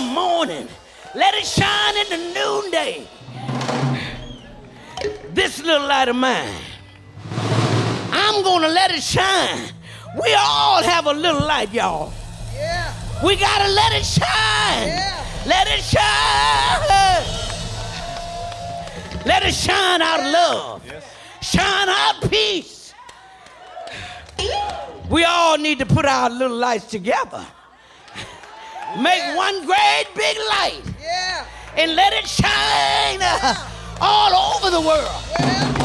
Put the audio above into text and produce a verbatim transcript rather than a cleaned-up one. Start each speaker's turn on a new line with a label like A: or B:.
A: the morning. Let it shine in the noonday. This little light of mine, I'm gonna let it shine. We all have a little light, y'all.
B: Yeah.
A: We gotta let it shine.
B: Yeah.
A: Let it shine. Let it shine out love. Yes. Shine out peace. We all need to put our little lights together. Make
B: Yeah.
A: one great big light.
B: Yeah.
A: And let it shine uh, all over the world.
B: Yeah.